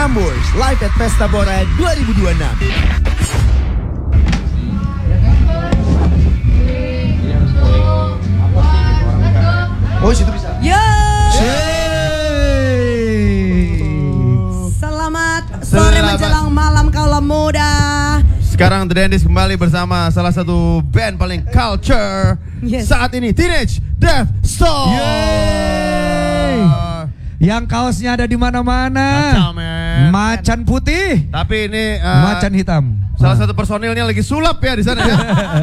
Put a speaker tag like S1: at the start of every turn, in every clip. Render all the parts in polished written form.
S1: Prambors live at Pesta Bora 2026.
S2: Oh, situ bisa.
S3: Yo. Selamat sore menjelang malam kaula muda.
S2: Sekarang The Dandys kembali bersama salah satu band paling culture saat ini, Teenage Death Star.
S4: Yang kaosnya ada di mana-mana. Macan putih.
S2: Tapi ini
S4: macan hitam.
S2: Salah satu personilnya lagi sulap ya di sana ya.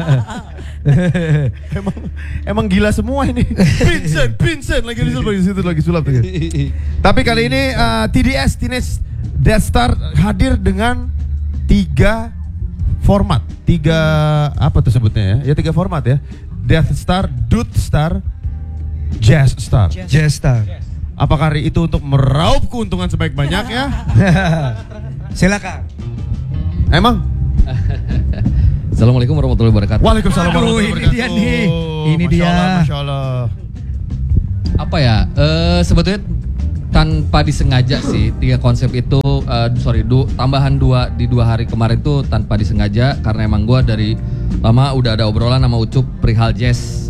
S2: emang gila semua ini. Vincent lagi sulap tuh. Tapi kali ini TDS Teenage Death Star hadir dengan 3 format. 3 apa tuh sebutnya ya? Ya 3 format ya. Death Star, Dude Star, Jazz Star.
S4: Jazz Star.
S2: Apakah itu untuk meraup keuntungan sebaik-banyaknya?
S4: Silakan.
S2: Emang?
S5: Assalamualaikum warahmatullahi wabarakatuh.
S2: Waalaikumsalam warahmatullahi wabarakatuh.
S4: Ini dia nih. Ini dia.
S2: Masya Allah.
S5: Apa ya? Sebetulnya tanpa disengaja sih 3 konsep itu, tambahan 2 di 2 hari kemarin tuh tanpa disengaja karena emang gue dari lama udah ada obrolan sama Ucup perihal jazz.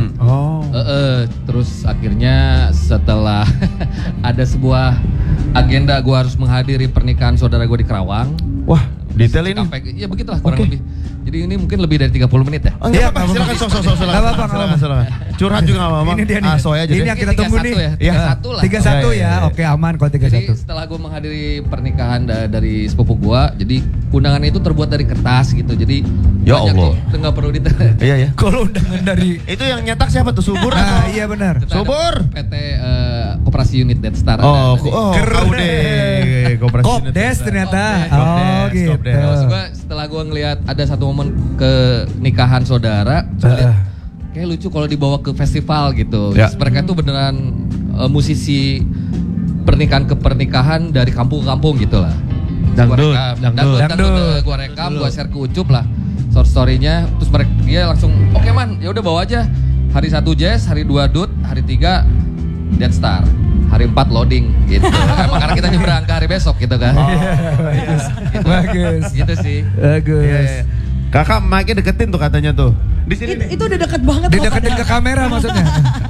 S5: Terus akhirnya setelah ada sebuah agenda gue harus menghadiri pernikahan saudara gue di Kerawang.
S2: Wah, detail ini.
S5: Ya begitulah kurang lebih. Jadi ini mungkin lebih dari 30 menit ya.
S2: Iya, silakan. Silakan. Curhat juga enggak apa-apa.
S4: Ini dia nih.
S2: Aja.
S4: Ini yang kita tunggu nih.
S5: Ya, 31 lah.
S4: 31 ya. Oke, aman kalau 31.
S5: Jadi setelah gue menghadiri pernikahan dari sepupu gue, jadi undangan itu terbuat dari kertas gitu. Jadi
S2: ya Allah.
S5: Enggak perlu
S2: Iya ya.
S4: Kalau undangan dari
S2: itu yang nyetak siapa tuh? Subur?
S4: Iya benar.
S5: Subur. PT Koperasi Unit Death Star.
S2: Keren deh. Koperasi Unit
S4: Kopdes ternyata. Gitu.
S5: Terus gue setelah gue ngelihat ada satu momen ke nikahan saudara, kayak lucu kalau dibawa ke festival gitu.
S2: Ya.
S5: Mereka tuh beneran musisi pernikahan ke pernikahan dari kampung ke kampung gitu lah.
S4: Dangdut.
S5: Gue rekam, gue share ke Ucup lah story-nya. Terus mereka dia langsung, oke man, ya udah bawa aja. Hari 1 jazz, hari 2 dut, hari 3 Death Star, hari 4 loading gitu. Karena kita nyebrang ke hari besok gitu kan.
S4: Bagus.
S5: Gitu sih.
S4: Bagus.
S2: Kakak mic-nya deketin tuh katanya tuh. Di sini.
S3: Itu udah deket banget.
S4: Dideketin ke kamera maksudnya.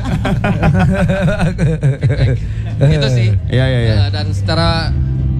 S5: Gitu sih.
S2: Iya.
S5: Dan secara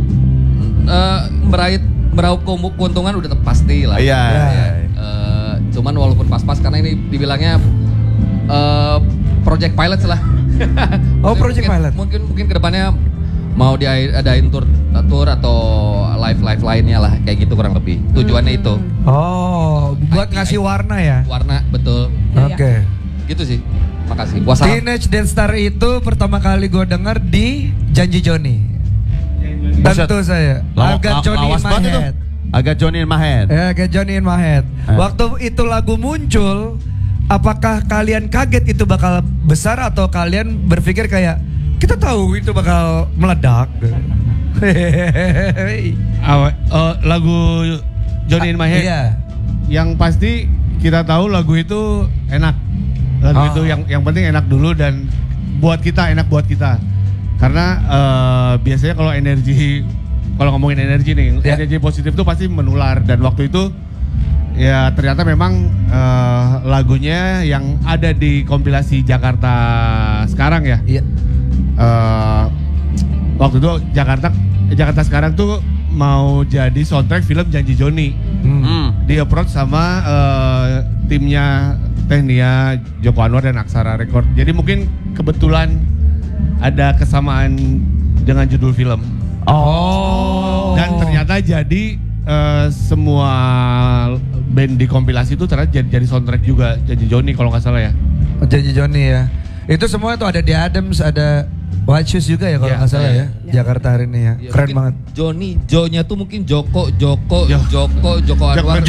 S5: meraup keuntungan udah pasti lah.
S2: Iya.
S5: Cuman walaupun pas-pas karena ini dibilangnya project pilot lah.
S4: Project pilot.
S5: Mungkin kedepannya mau diadain tour atau live lainnya lah kayak gitu kurang lebih. Tujuannya itu.
S4: Buat ngasih warna ya.
S5: Warna betul.
S4: Oke.
S5: Gitu sih. Makasih. Wassalam.
S4: Teenage Death Star itu pertama kali gue denger di Janji Joni. Tentu saya. Agak Johnny in my head.
S2: Agak Johnny in my head.
S4: Ya, agak Johnny in my head. Waktu itu lagu muncul, apakah kalian kaget itu bakal besar atau kalian berpikir kayak kita tahu itu bakal meledak?
S6: Lagu Johnny in my head.
S4: Iya.
S6: Yang pasti kita tahu lagu itu enak. Lagu itu yang penting enak dulu dan buat kita enak buat kita. Karena biasanya kalau ngomongin energi nih, energi positif itu pasti menular dan waktu itu ya ternyata memang lagunya yang ada di kompilasi Jakarta sekarang ya.
S4: Iya.
S6: Waktu itu Jakarta sekarang tuh mau jadi soundtrack film Janji Joni. Di approach sama timnya Technia, Joko Anwar dan Aksara Record. Jadi mungkin kebetulan ada kesamaan dengan judul film. Dan ternyata jadi semua band di kompilasi itu ternyata jadi soundtrack juga Janji Joni kalau nggak salah ya.
S4: Janji Joni ya. Itu semua tuh ada di Adams, ada White Shoes juga ya kalau nggak salah ya. Jakarta hari ini ya. Keren banget.
S5: Joni, Jo-nya tuh mungkin Joko Anwar.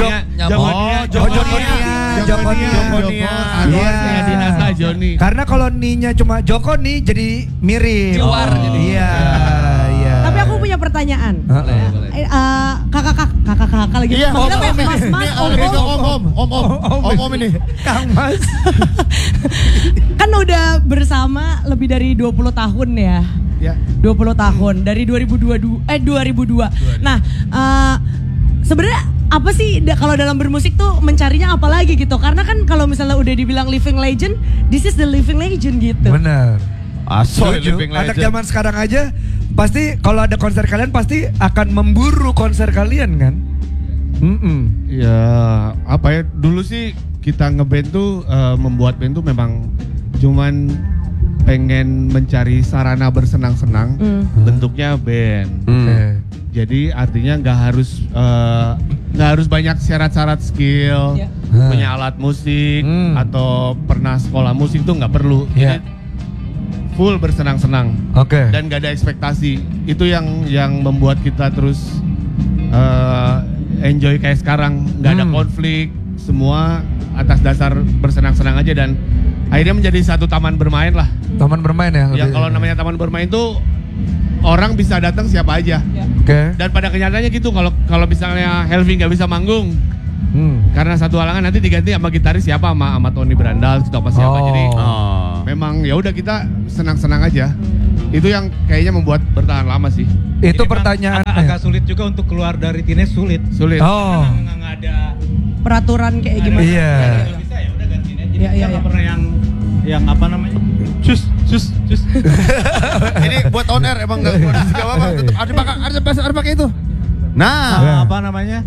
S6: Joni.
S4: Karena kalau ni-nya cuma Joko nih jadi mirip.
S5: Keluar jadi.
S4: Iya.
S3: Tapi aku punya pertanyaan.
S5: Boleh.
S3: Kakak lagi.
S2: Iya,
S3: Om
S2: ini.
S4: Kang Mas.
S3: Kan udah bersama lebih dari 20 tahun ya.
S6: Ya.
S3: 20 tahun dari 2002. Nah, sebenarnya apa sih kalau dalam bermusik tuh mencarinya apa lagi gitu? Karena kan kalau misalnya udah dibilang living legend, this is the living legend gitu.
S4: Benar.
S2: Asoy
S4: Setuju.
S2: living
S4: Anak
S2: legend.
S4: zaman sekarang aja pasti kalau ada konser kalian pasti akan memburu konser kalian kan?
S6: Ya apa ya, dulu sih kita ngeband tuh membuat band tuh memang cuman pengen mencari sarana bersenang-senang, bentuknya band. Jadi artinya nggak harus banyak syarat-syarat skill,
S3: Ya.
S6: punya alat musik atau pernah sekolah musik tuh nggak perlu.
S4: Ya.
S6: Jadi full bersenang-senang
S4: Oke.
S6: dan nggak ada ekspektasi. Itu yang membuat kita terus enjoy kayak sekarang, nggak ada konflik, semua atas dasar bersenang-senang aja dan akhirnya menjadi satu taman bermain lah.
S4: Taman bermain ya?
S6: Ya kalau namanya taman bermain tuh orang bisa datang siapa aja.
S4: Oke.
S6: Dan pada kenyataannya gitu, kalau misalnya Helvi nggak bisa manggung karena satu halangan, nanti diganti sama gitaris siapa, sama Tony Brandal atau apa siapa. Jadi memang ya udah kita senang-senang aja. Itu yang kayaknya membuat bertahan lama sih.
S4: Itu
S7: Jadi
S4: pertanyaan.
S7: agak sulit juga untuk keluar dari Tines, sulit.
S6: Sulit.
S4: Oh.
S7: Karena nggak ada
S3: Peraturan kayak gimana?
S4: Iya.
S7: kalau bisa ya udah gantiin aja. Jadi
S3: Iya, iya,
S7: kita nggak
S3: iya.
S7: pernah yang apa namanya? Cus.
S2: Ini buat on air emang nggak apa-apa. Tetap ada pakai itu.
S7: Nah, apa namanya?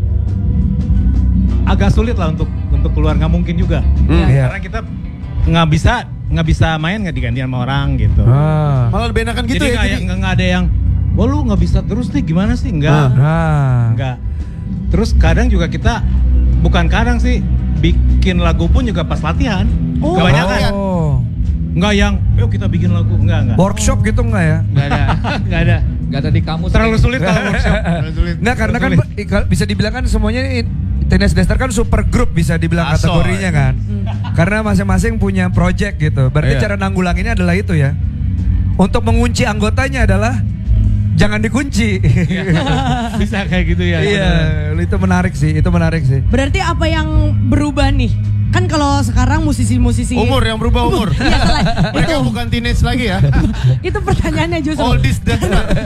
S7: Agak sulit lah untuk keluar, nggak mungkin juga.
S4: Iya.
S7: Karena kita nggak bisa main nggak diganti sama orang gitu.
S2: Malah lebih enakan gitu
S7: Jadi
S2: ya.
S7: nggak ada yang, wah lu nggak bisa terus nih gimana sih? Enggak. Enggak. Terus kadang juga kita, bukan kadang sih, bikin lagu pun juga pas latihan.
S3: Oh.
S7: Kebanyakan. Enggak yang, yuk kita bikin lagu, enggak.
S4: Workshop gitu enggak ya?
S6: Nggak ada.
S5: Gak ada di kamus.
S7: Terlalu sulit kalau workshop.
S6: Terlalu sulit.
S4: Enggak, karena kan bisa dibilang kan semuanya Tines Destar kan super grup bisa dibilang
S2: Asoy.
S4: kategorinya kan. Karena masing-masing punya project gitu. Berarti
S2: Iya.
S4: cara nanggulanginnya adalah itu ya. Untuk mengunci anggotanya adalah jangan dikunci.
S6: Bisa kayak gitu ya.
S4: Iya, itu menarik sih,
S3: Berarti apa yang berubah nih? Kan kalau sekarang musisi-musisi
S2: Umur yang berubah umur.
S3: Iya, salah.
S2: Mereka bukan teenage lagi ya.
S3: Itu pertanyaannya justru.
S2: Oldies dan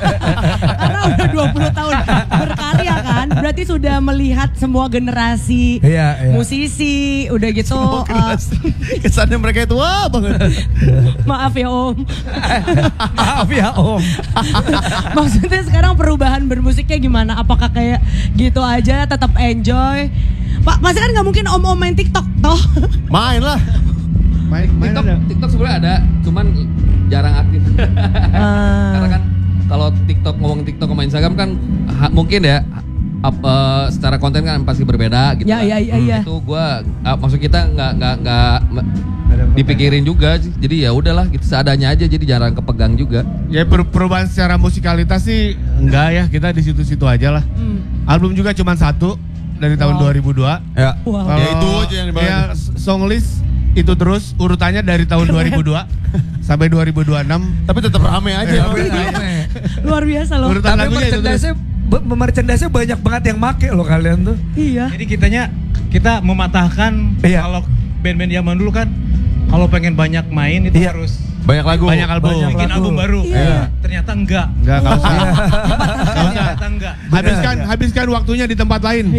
S3: Karena udah 20 tahun berkarya kan, berarti sudah melihat semua generasi
S4: Iya.
S3: musisi, udah gitu.
S2: kesannya mereka itu wah banget.
S3: Maaf ya Om.
S4: Maaf ya Om.
S3: Maksudnya sekarang perubahan bermusiknya gimana? Apakah kayak gitu aja, tetap enjoy? Pak, masih kan nggak mungkin Om main TikTok toh?
S2: Main lah.
S6: Main
S5: TikTok sebenarnya ada, cuman jarang aktif. Karena kan kalau ngomong TikTok sama Instagram kan mungkin ya secara konten kan pasti berbeda gitu.
S3: Ya,
S5: kan.
S3: iya.
S5: Itu gua maksud kita nggak dipikirin juga sih. Jadi ya udahlah gitu seadanya aja, jadi jarang kepegang juga.
S6: Ya perubahan secara musikalitas sih enggak ya, kita di situ-situ aja lah. Album juga cuma satu dari tahun 2002.
S2: Ya.
S3: Wow.
S2: Ya itu aja yang dibahas.
S6: Ya song list itu terus urutannya dari tahun 2002 sampai 2026.
S2: Tapi tetap rame aja.
S3: Luar biasa loh.
S6: Urutan
S4: Tapi
S6: lagunya itu terus.
S4: merchandise-nya banyak banget yang make loh kalian tuh.
S3: Iya.
S7: Jadi kita mematahkan
S4: Iya.
S7: kalau band-band zaman dulu kan, kalau pengen banyak main itu
S4: Iya.
S7: harus
S2: Banyak lagu.
S6: Banyak album.
S7: bikin
S4: lagu.
S7: album baru.
S3: Iya.
S7: Ternyata enggak.
S6: Enggak usah.
S7: Ternyata enggak.
S6: Habiskan waktunya di tempat lain.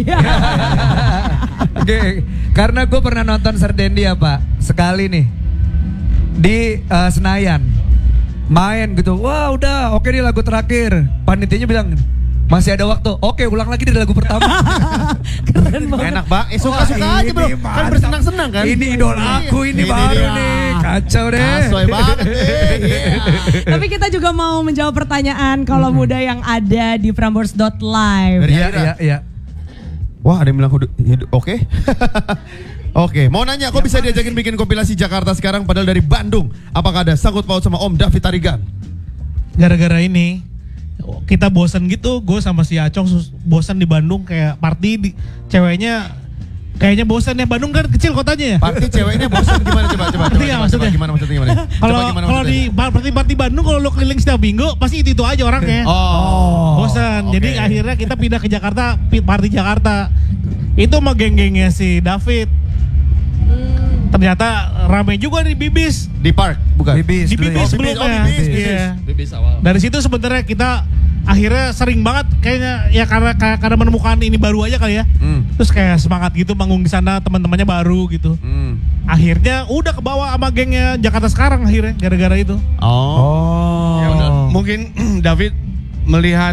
S4: Oke, karena gue pernah nonton Serdendi ya Pak, sekali nih di Senayan, main gitu. Wah udah, oke nih lagu terakhir. Panitianya bilang masih ada waktu. Oke, ulang lagi dari lagu pertama.
S3: Keren banget.
S2: Enak banget. Suka-suka aja bro.
S4: Ini
S2: Kan
S4: mantap.
S2: bersenang-senang kan.
S4: Ini idola aku, ini baru
S2: dia.
S4: nih. Kacau deh.
S2: Asoy banget deh. Yeah.
S3: Tapi kita juga mau menjawab pertanyaan kalau muda yang ada di Prambors.live.
S2: Dari
S4: Iya,
S2: Aira.
S4: iya, iya.
S2: Wah ada yang bilang oke. Oke, mau nanya kok bisa diajakin bikin kompilasi Jakarta sekarang padahal dari Bandung? Apakah ada sangkut paut sama Om David Tarigan?
S8: Gara-gara ini kita bosan gitu, gue sama si Acong bosan di Bandung kayak party ceweknya kayaknya bosan ya. Bandung kan kecil kotanya ya.
S2: Party ceweknya bosan gimana coba
S8: maksudnya?
S2: gimana maksudnya?
S8: Kalau di party Bandung kalau lo keliling setiap minggu pasti itu aja orangnya.
S2: Oh.
S8: Bosan.
S2: oke.
S8: Jadi akhirnya kita pindah ke Jakarta, party Jakarta. Itu sama geng-gengnya si David. ternyata rame juga di Bibis.
S2: Di park, bukan?
S4: Bibis
S8: Di
S4: dulu ya.
S8: Bibis
S2: Oh,
S8: sebelumnya.
S2: Bibis.
S8: Iya.
S5: Bibis awal.
S8: Dari situ sebenarnya kita akhirnya sering banget kayaknya ya karena menemukan ini baru aja kali ya. Terus kayak semangat gitu manggung di sana, teman-temannya baru gitu. Akhirnya udah kebawa sama gengnya Jakarta Sekarang akhirnya gara-gara itu.
S2: Oh.
S6: Ya udah. Mungkin David melihat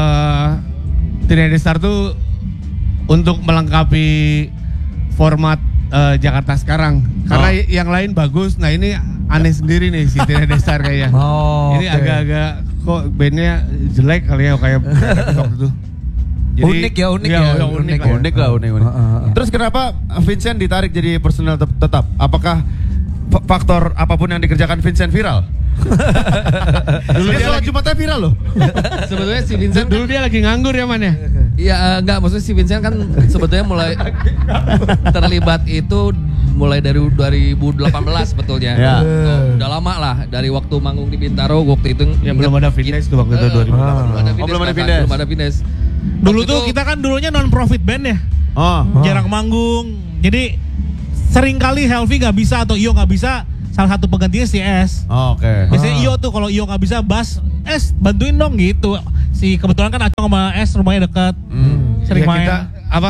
S6: Teenage Star tuh untuk melengkapi format Jakarta Sekarang. Karena yang lain bagus. Nah ini aneh sendiri nih si Teenage Star kayaknya. Ini agak-agak kok bandnya jelek kali ya kayak waktu itu.
S4: Unik ya.
S2: Unik lah. Terus kenapa Vincent ditarik jadi personel tetap? Apakah faktor apapun yang dikerjakan Vincent viral? Dulu dia lagi Jumatnya viral loh.
S5: Sebetulnya si Vincent
S6: Dulu dia lagi nganggur ya man ya?
S5: Iya enggak, maksudnya si Vincent kan sebetulnya mulai terlibat itu mulai dari 2018 sebetulnya.
S2: Ya.
S5: Udah lama lah dari waktu manggung di Bintaro waktu itu.
S6: Ya belum ada Finesse tuh waktu itu 2018.
S5: Belum ada Finesse.
S8: Dulu
S5: Waktu
S8: tuh
S5: itu-
S8: kita kan dulunya non profit band ya. Jarang manggung. Jadi sering kali Helvi nggak bisa atau Iyo nggak bisa, salah satu penggantinya si S.
S2: Oke.
S8: Biasanya Iyo tuh kalau Iyo nggak bisa bass, S bantuin dong gitu. Si kebetulan kan Acong sama S rumahnya dekat. Sering
S6: Ya,
S8: main.
S6: kita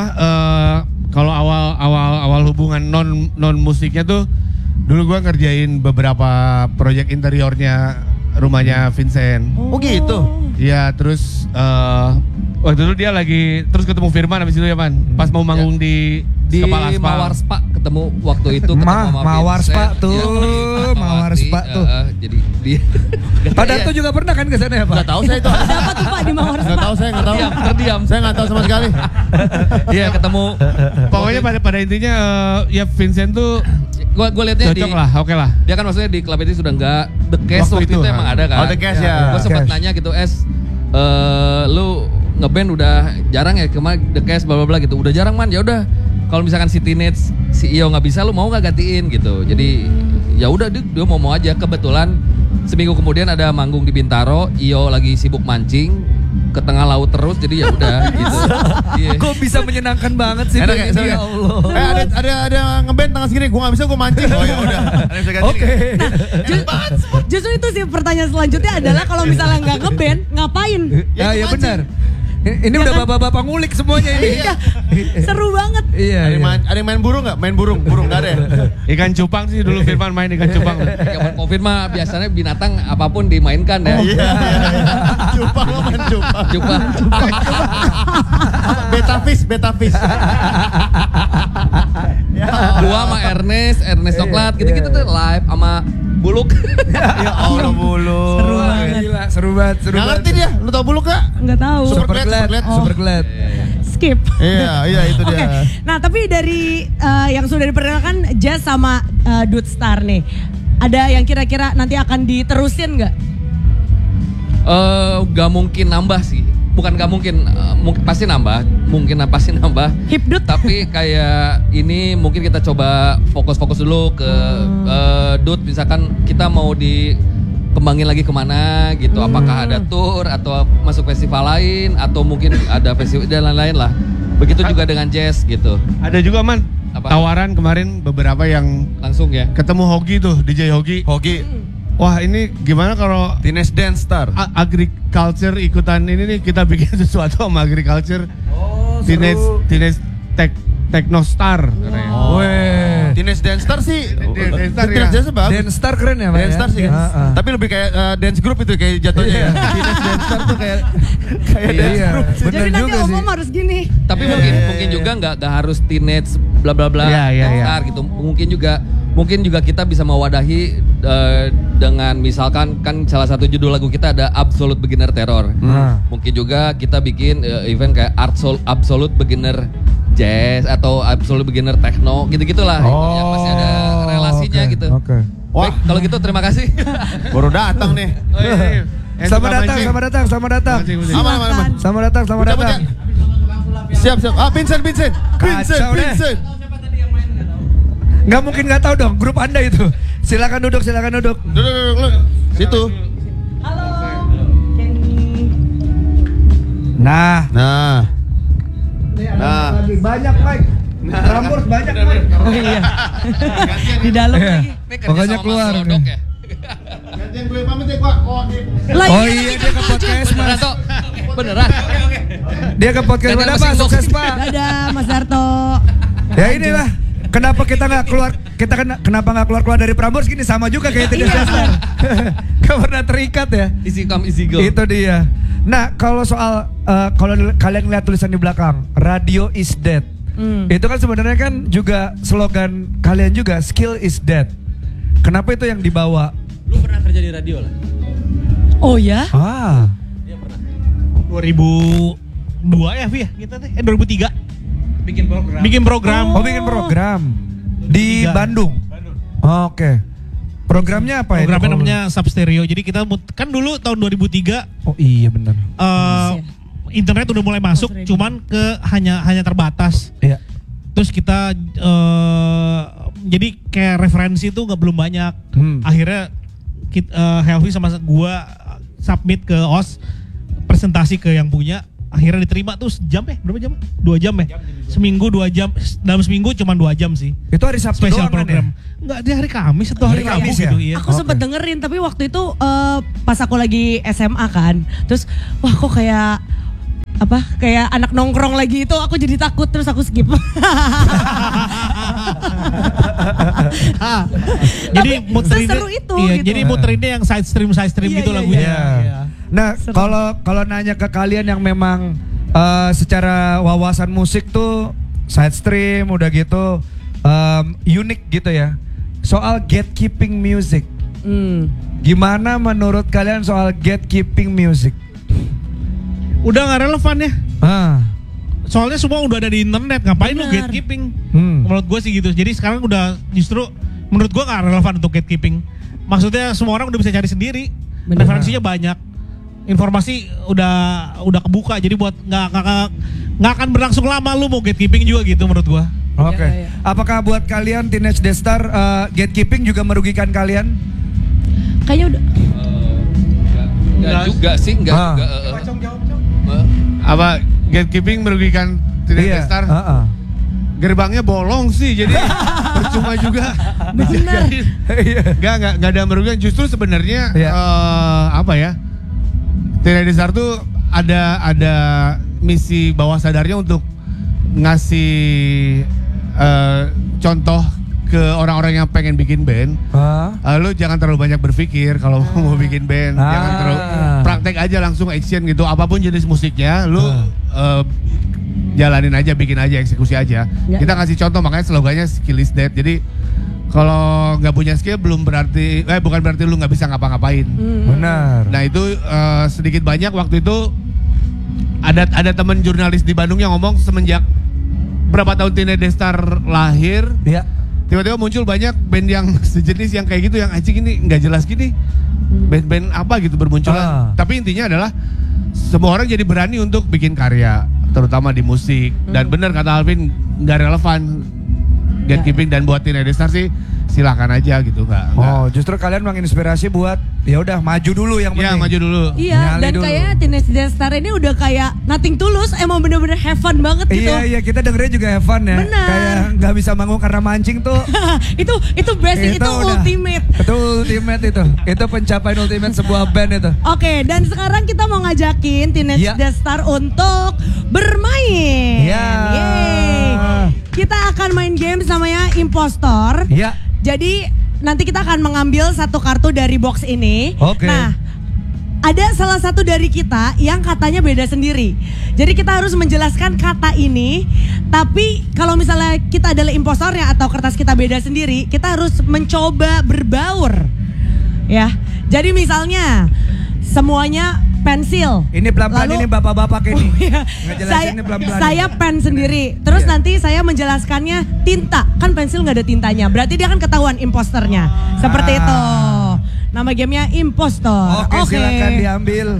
S6: kalau awal hubungan non musiknya tuh dulu gua ngerjain beberapa proyek interiornya rumahnya Vincent.
S2: Oh gitu.
S6: Iya, terus waktu itu dia lagi terus ketemu Firman habis itu ya man. Pas mau manggung di Kepala Aspal.
S5: Mawar Spa ketemu waktu itu ketemu sama
S4: Mawar
S5: Vincent.
S4: Spa tuh,
S5: Iya, di
S4: Mawar
S5: Fatmawati.
S4: Spa tuh.
S5: Jadi dia
S4: Padarto juga pernah kan ke sana ya Pak?
S2: Nggak tahu saya itu.
S3: Siapa tuh Pak di Mawar
S2: Nggak
S3: Spa?
S2: tahu saya nggak tahu.
S5: terdiam.
S2: Saya nggak tahu sama sekali.
S5: Iya ketemu.
S6: Pokoknya pada intinya ya Vincent tuh
S5: Gue liatnya di
S6: cocok lah, oke lah.
S5: dia kan maksudnya di klub itu sudah nggak The Case waktu itu emang ada kan.
S2: Oh, The Case, ya.
S5: Gue sempat
S4: Case.
S5: nanya gitu lu ngeband udah jarang ya kemarin The Case bla bla bla gitu. Udah jarang man, ya udah. Kalau misalkan si Teenage, si Iyo nggak bisa, lu mau nggak gantiin gitu. Jadi ya udah dia mau aja. Kebetulan seminggu kemudian ada manggung di Bintaro, Iyo lagi sibuk mancing ke tengah laut terus, jadi ya udah gitu. Iya.
S4: Kok bisa menyenangkan banget sih
S2: Enak
S4: band
S2: ya,
S4: ini,
S2: seru
S4: ya
S2: ya?
S4: Allah.
S2: Ada ngeband tangan segini, gua nggak bisa, gua mancing. Oh ya udah. Ada yang bisa ganti.
S4: Oke.
S3: Justru itu sih pertanyaan selanjutnya adalah kalau misalnya nggak ngeband, ngapain?
S4: Ya benar. Ini udah bapak-bapak ngulik semuanya ini.
S3: Iya, seru banget.
S4: Iya.
S2: Ada yang main burung nggak? Main burung nggak ada ya?
S6: Ikan cupang sih dulu Firman main ikan cupang.
S5: Zaman Covid mah biasanya binatang apapun dimainkan ya.
S2: Iya. Cupang lo main cupang.
S5: Cupang.
S2: Beta fish.
S5: Gua sama Ernest Coklat gitu-gitu tuh live sama Buluk.
S2: Ya Allah bulu.
S3: Seru banget.
S4: Gila, seru banget.
S2: Nggak ngerti dia. Lu tau bulu kak?
S3: Nggak tahu.
S4: Super glad.
S3: Skip.
S2: Iya itu
S3: Oke.
S2: dia.
S3: Nah, tapi dari yang sudah diperkenalkan Jazz sama Dude Star nih. Ada yang kira-kira nanti akan diterusin nggak?
S5: Gak mungkin nambah sih. Bukan gak mungkin, pasti nambah. Mungkin pasti nambah.
S3: Hipdut.
S5: Tapi kayak ini mungkin kita coba fokus-fokus dulu ke Dut. Misalkan kita mau dikembangin lagi kemana gitu. Apakah ada tour atau masuk festival lain atau mungkin ada festival dan lain-lain lah. Begitu juga dengan Jazz gitu.
S6: Ada juga man
S5: Apa?
S6: tawaran kemarin beberapa yang
S5: Langsung ya.
S6: ketemu Hogi tuh DJ Hogi.
S2: Hoki.
S6: Wah ini gimana kalau
S2: Teenage Dance Star.
S6: agriculture ikutan ini nih kita bikin sesuatu sama agriculture. Teenage Techno Star katanya.
S4: Weh.
S2: Teenage Dance Star sih.
S6: Dance Star,
S2: Teenage
S6: ya.
S2: Dance bagus.
S4: Dance Star keren ya Pak
S2: Dance Star sih kan. Tapi lebih kayak dance group itu kayak jatuhnya ya. Teenage Dance Star tuh kayak dance
S4: Iya,
S2: group.
S4: bener
S3: Jadi nanti
S4: juga sih.
S3: Om harus gini.
S5: Tapi mungkin juga nggak harus teenage bla bla bla
S6: Iya.
S5: Star gitu. Mungkin juga kita bisa mewadahi dengan misalkan kan salah satu judul lagu kita ada Absolute Beginner Terror. Mungkin juga kita bikin event kayak Absolute Beginner Jazz atau Absolute Beginner Techno gitu-gitulah. Yang masih ada relasinya gitu.
S4: Oke.
S5: Baik, kalau gitu terima kasih.
S2: Baru datang nih.
S6: Oh, iya.
S4: Selamat datang.
S6: Mancing.
S2: Aman.
S4: Selamat datang.
S2: Siap. Ah, Vincent.
S4: Kacau deh. Nggak mungkin nggak tahu dong grup Anda itu. Silakan duduk.
S2: Duduk. Situ.
S3: Halo. Kenny.
S4: Nah.
S2: Nah.
S4: Lagi banyak Mike. Prambors banyak.
S3: Oh iya. Di dalam lagi.
S5: Ini kerja
S4: Pokoknya
S5: sama
S4: keluar
S5: Mas Rodok
S4: nih.
S5: ya.
S6: Gantian gue pamit ya, Pak.
S4: Oh iya dia ke podcast
S5: Beneran
S4: Mas.
S5: toh? Beneran.
S4: Dia ke podcast
S5: Gantian
S4: mana
S5: mesin
S4: Pak?
S5: box.
S4: Sukses Pak.
S3: Dadah Mas Darto.
S4: Ya inilah. Kenapa kita nggak keluar? Kenapa nggak keluar dari Prambors gini sama juga kayak tidak dasar. Gak pernah terikat ya.
S5: Easy come easy go.
S4: Itu dia. Nah kalau soal kalau kalian lihat tulisan di belakang, radio is dead. Itu kan sebenarnya kan juga slogan kalian juga, skill is dead. Kenapa itu yang dibawa?
S7: Lu pernah kerja di radio lah?
S3: Oh ya?
S4: Ah,
S8: 2002 ya, Vi ya? Kita teh 2003
S7: Bikin program.
S8: bikin program.
S4: oh bikin program di
S8: Tiga.
S4: Bandung. Oke. Programnya apa ya?
S8: Programnya namanya Sub Stereo. Jadi kita kan dulu tahun 2003
S4: Oh iya benar.
S8: internet udah mulai masuk, cuman hanya terbatas.
S4: Iya.
S8: Terus kita jadi kayak referensi itu belum banyak. Akhirnya Helvi sama gua submit ke OS presentasi ke yang punya. Akhirnya diterima tuh sejam berapa jam? 2 jam ya? Seminggu 2 jam. Dalam seminggu cuma 2 jam sih.
S4: Itu hari Sabtu
S8: Spesial
S4: doang kan
S8: program.
S4: ya?
S8: Enggak, di hari Kamis atau hari
S4: Hari
S8: Rabu
S4: Kamis
S8: gitu.
S4: ya?
S8: Iya.
S3: Aku sempat dengerin tapi waktu itu pas aku lagi SMA kan. Terus wah kok kayak kayak anak nongkrong lagi itu, aku jadi takut terus aku skip.
S8: Jadi
S3: Tapi
S8: muterin
S3: seseru itu
S8: iya,
S3: gitu.
S8: jadi muterinnya yang side stream
S3: Iya,
S8: gitu
S3: iya,
S8: lagunya.
S4: Iya. Nah, kalau nanya ke kalian yang memang secara wawasan musik tuh side stream udah gitu unik gitu ya. Soal gatekeeping music. Gimana menurut kalian soal gatekeeping music?
S8: Udah nggak relevan ya. Soalnya semua udah ada di internet, ngapain lu
S3: Benar.
S8: gatekeeping? Menurut gue sih gitu. Jadi sekarang udah justru menurut gue nggak relevan untuk gatekeeping. Maksudnya semua orang udah bisa cari sendiri.
S3: Benar.
S8: Referensinya banyak. Informasi udah kebuka. Jadi buat nggak akan berlangsung lama lu mau gatekeeping juga gitu menurut gue.
S4: Oke.
S3: Iya, iya.
S4: Apakah buat kalian Teenage Destar gatekeeping juga merugikan kalian?
S3: Kayaknya udah
S5: Enggak juga sih, enggak juga.
S6: Apa gatekeeping merugikan Teenage Destar? Gerbangnya bolong sih, jadi percuma juga.
S3: benar.
S6: Nggak ada merugikan. Justru sebenarnya
S4: Iya.
S6: apa ya? Teenage Destar tuh ada misi bawah sadarnya untuk ngasih contoh ke orang-orang yang pengen bikin band. Lu jangan terlalu banyak berpikir kalau mau bikin band. Jangan terlalu praktek aja langsung action gitu. Apapun jenis musiknya, lu jalanin aja, bikin aja, eksekusi aja.
S3: Ya.
S6: Kita ngasih contoh, makanya slogannya skill is dead. Jadi kalau nggak punya skill bukan berarti lu nggak bisa ngapa-ngapain.
S4: Benar.
S6: Nah itu sedikit banyak waktu itu ada teman jurnalis di Bandung yang ngomong semenjak berapa tahun Teenage Destar lahir,
S4: Iya.
S6: tiba-tiba muncul banyak band yang sejenis yang kayak gitu, yang anjing ini nggak jelas gini, band-band apa gitu bermunculan. Tapi intinya adalah semua orang jadi berani untuk bikin karya, terutama di musik. Dan benar kata Alvin, nggak relevan gatekeeping. Dan buat Teenage Destar sih silakan aja gitu, nggak.
S4: Oh, justru kalian menginspirasi buat ya udah maju dulu yang
S6: Ya
S4: penting.
S6: maju dulu.
S3: Iya,
S4: Nyali
S3: dan
S4: dulu.
S3: kayaknya Teenage Destar ini udah kayak nothing tulus, emang bener-bener have fun banget gitu.
S4: Iya, kita dengernya juga have fun ya.
S3: Benar.
S4: Kayak nggak bisa manggung karena mancing tuh.
S3: itu basic, itu
S4: udah-
S3: ultimate.
S4: Itu ultimate itu. Itu pencapaian ultimate sebuah band itu.
S3: Oke, dan sekarang kita mau ngajakin Teenage
S4: Ya.
S3: Destar untuk bermain.
S4: Ya.
S3: Yeay. Kita akan main game namanya Impostor.
S4: Iya.
S3: Jadi nanti kita akan mengambil satu kartu dari box ini.
S4: Oke.
S3: Nah, ada salah satu dari kita yang katanya beda sendiri. Jadi kita harus menjelaskan kata ini. Tapi kalau misalnya kita adalah impostornya atau kertas kita beda sendiri, kita harus mencoba berbaur. Ya. Jadi misalnya semuanya pensil.
S4: Ini pelan-pelan,
S3: Lalu-
S4: ini bapak-bapak ini.
S3: Oh, iya.
S4: Ngejelasin ini pelan-pelan.
S3: Saya pen sendiri. Terus
S4: Iya.
S3: nanti saya menjelaskannya tinta. Kan pensil nggak ada tintanya. Berarti dia kan ketahuan imposternya. Seperti itu. Nama gamenya Impostor.
S4: Oke, silakan diambil.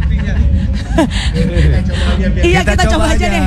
S3: Iya, kita coba aja deh.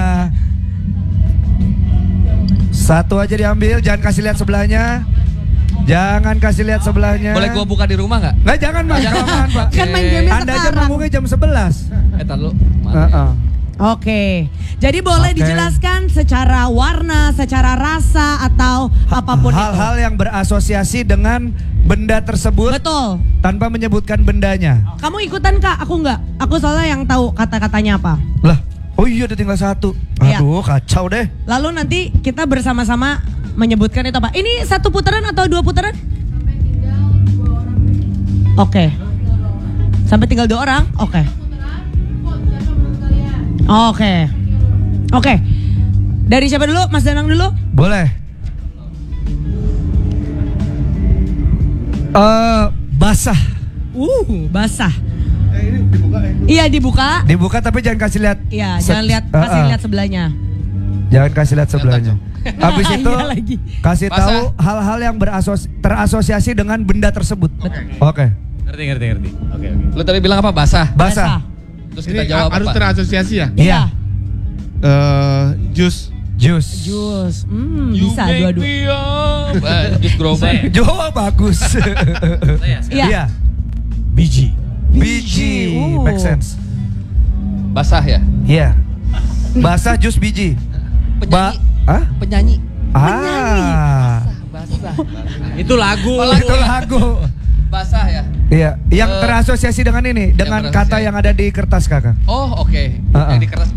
S4: Satu aja diambil, jangan kasih lihat sebelahnya. Jangan kasih lihat sebelahnya.
S5: Boleh gua buka di rumah nggak?
S4: Nggak, jangan Mas, kelamaan Pak.
S3: Kan main gamenya
S4: Anda aja
S3: sekarang.
S4: manggungnya jam 11.
S5: Tar lu.
S4: Heeh.
S3: Oke. Jadi boleh
S4: Oke.
S3: dijelaskan secara warna, secara rasa atau apapun
S4: Hal-hal yang berasosiasi dengan benda tersebut
S3: Betul.
S4: tanpa menyebutkan bendanya.
S3: Kamu ikutan Kak? Aku enggak. Aku soalnya yang tahu kata-katanya apa.
S4: Lah, oh iya udah tinggal satu.
S3: Iya.
S4: Aduh, kacau deh.
S3: Lalu nanti kita bersama-sama menyebutkan itu apa. Ini 1 putaran atau 2 putaran? Oke. Sampai tinggal 2 orang? Oke. Oke. Oke. Dari siapa dulu? Mas Danang dulu?
S4: Boleh. Basah.
S3: Basah. Iya dibuka.
S4: Dibuka tapi jangan kasih lihat.
S3: Iya, jangan lihat, kasih lihat sebelahnya.
S4: Jangan kasih lihat sebelahnya. Habis itu
S3: Iya lagi.
S4: kasih
S5: Basah.
S4: tahu hal-hal yang terasosiasi dengan benda tersebut. Oke.
S7: Ngerti. Oke.
S5: Lu tadi bilang apa? Basah.
S4: Basah.
S5: Terus
S6: Ini
S5: kita jawab
S6: harus
S5: apa?
S6: terasosiasi ya?
S4: Iya.
S6: Jus.
S4: Jus.
S3: Jus. Bisa dua-dua.
S5: Jus groban.
S4: Jawa bagus.
S3: Iya.
S4: Iya.
S7: Biji.
S4: Biji. Make sense.
S5: Basah ya?
S4: Iya. Basah jus biji.
S5: Penyanyi.
S4: Hah?
S5: Penyanyi. Basah.
S7: Itu lagu.
S4: Itu lagu.
S5: Basah ya?
S4: Iya, yang terasosiasi dengan ini, dengan
S5: terasosiasi.
S4: kata yang ada di kertas Kakak.
S5: Oh, oke.
S4: Uh-uh.
S5: Yang di kertas